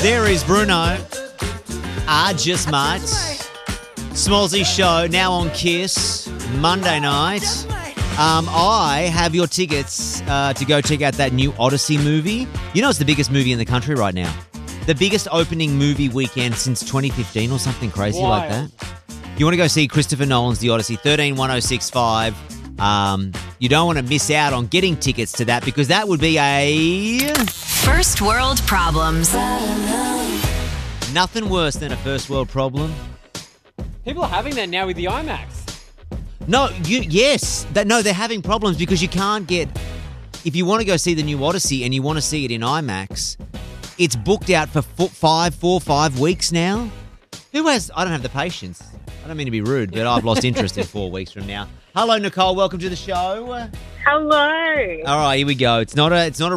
There is Bruno. I just might. Smallsy show now on Kiss Monday night. I have your tickets to go check out that new Odyssey movie. You know it's the biggest movie in the country right now. The biggest opening movie weekend since 2015 or something crazy like that. You want to go see Christopher Nolan's The Odyssey, 131065. You don't want to miss out on getting tickets to that because that would be a... First world problems. Nothing worse than a first world problem. People are having that now with the IMAX. No, they're having problems because you can't get... If you want to go see the new Odyssey and you want to see it in IMAX, it's booked out for 5 weeks now. Who has... I don't have the patience. I don't mean to be rude, but I've lost interest in 4 weeks from now. Hello, Nicole. Welcome to the show. Hello. All right, here we go. It's not a